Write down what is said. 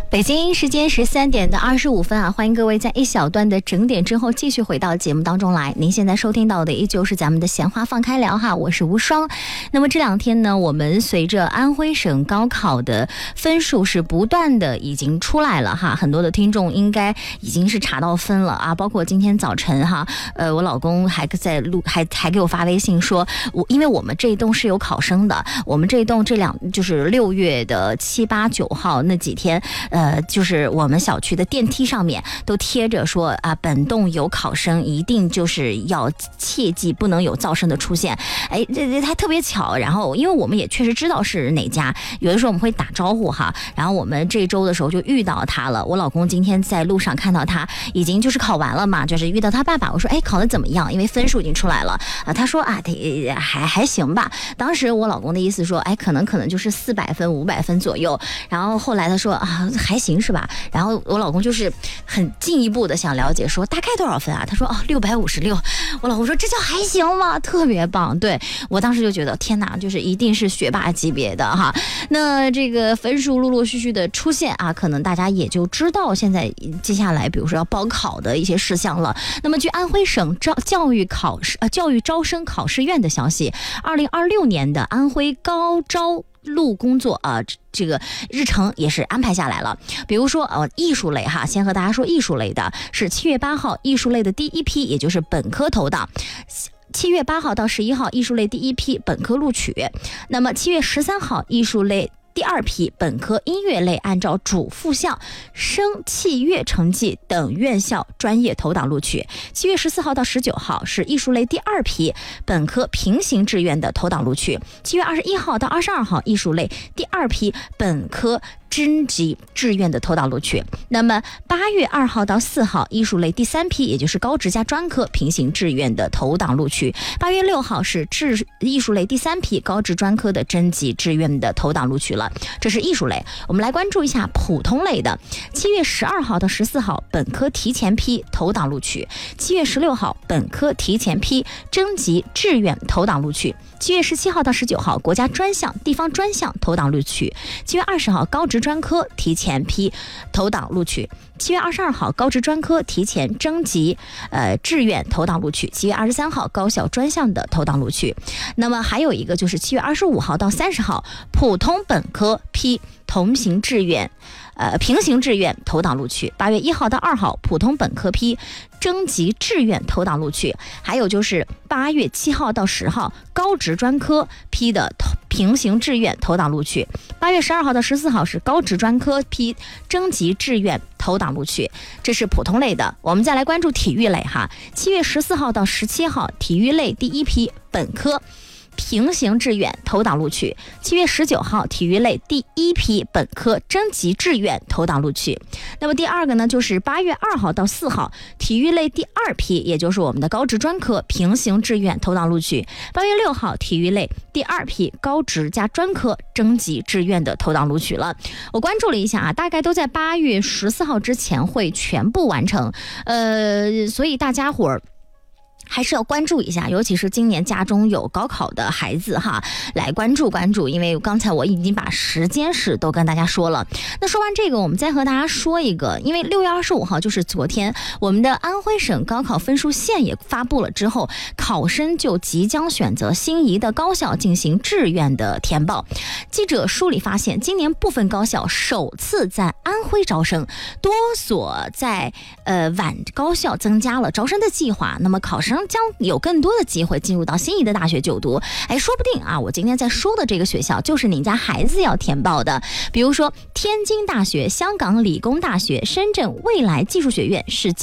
北京时间13:25啊，欢迎各位在一小段的整点之后继续回到节目当中来。您现在收听到的依旧是咱们的闲话放开聊哈，我是无双。那么这两天呢，我们随着安徽省高考的分数是不断的已经出来了哈，很多的听众应该已经是查到分了啊，包括今天早晨哈，我老公还在录，还给我发微信说，因为我们这一栋是有考生的，我们这一栋就是6月的7、8、9号那几天。就是我们小区的电梯上面都贴着说啊，本栋有考生，一定就是要切记不能有噪声的出现。哎，这还特别巧。然后因为我们也确实知道是哪家，有的时候我们会打招呼哈。然后我们这周的时候就遇到他了。我老公今天在路上看到他已经就是考完了嘛，就是遇到他爸爸，我说哎，考得怎么样？因为分数已经出来了啊。他说啊，还行吧。当时我老公的意思说，哎，可能就是400分、500分左右。然后后来他说啊，还行是吧？然后我老公就是很进一步的想了解说大概多少分啊？他说哦，656。我老公说这叫还行吗？特别棒。对，我当时就觉得天哪，就是一定是学霸级别的哈。那这个分数陆陆续续的出现啊，可能大家也就知道现在接下来比如说要报考的一些事项了。那么据安徽省教育招生考试院的消息，2026年的安徽高招录工作这个日程也是安排下来了。比如说艺术类哈，先和大家说艺术类的是7月8号艺术类的第一批，也就是本科投档。7月8号到11号艺术类第一批本科录取。那么7月13号艺术类第二批本科音乐类按照主副校声器乐成绩等院校专业投档录取。7月14号到19号是艺术类第二批本科平行志愿的投档录取。7月21号到22号艺术类第二批本科征集志愿的投档录取。那么8月2号到4号艺术类第三批，也就是高职加专科平行志愿的投档录取。8月6号是艺术类第三批高职专科的征集志愿的投档录取了。这是艺术类。我们来关注一下普通类的。7月12号到14号本科提前批投档录取。7月16号本科提前批征集志愿投档录取。7月17号到19号国家专项、地方专项投档录取。7月20号高职专科提前批投档录取。7月22号高职专科提前征集志愿投档录取。7月23号高校专项的投档录取。那么还有一个就是7月25号到30号普通本科批平行志愿投档录取。8月1号到2号普通本科批征集志愿投档录取。还有就是8月7号到10号高职专科批的平行志愿投档录取。8月12号到14号是高职专科批征集志愿投档录取。这是普通类的。我们再来关注体育类哈。7月14号到17号体育类第一批本科平行志愿投档录取。7月19号体育类第一批本科征集志愿投档录取。那么第二个呢，就是8月2号到4号体育类第二批，也就是我们的高职专科平行志愿投档录取。8月6号体育类第二批高职加专科征集志愿的投档录取了。我关注了一下啊，大概都在8月14号之前会全部完成。所以大家伙儿还是要关注一下，尤其是今年家中有高考的孩子哈，来关注，因为刚才我已经把时间是都跟大家说了。那说完这个，我们再和大家说一个，因为6月25号就是昨天，我们的安徽省高考分数线也发布了之后，考生就即将选择心仪的高校进行志愿的填报。记者梳理发现，今年部分高校首次在安徽招生，多所在皖高校增加了招生的计划，那么考生将有更多的机会进入到心仪的大学就读。哎，说不定啊，我今天在说的这个学校就是您家孩子要填报的，比如说天津大学、香港理工大学、深圳未来技术学院是